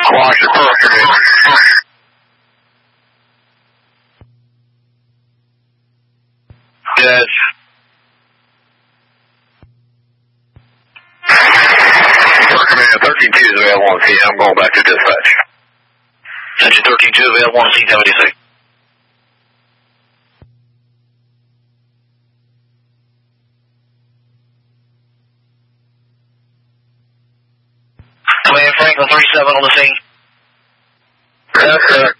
Squash is perfect. Yes. Command 13-2 is available on scene. I'm going back to dispatch. Engine 13-2 available on scene 76. Command Franklin 37 on the scene. Yes, sir.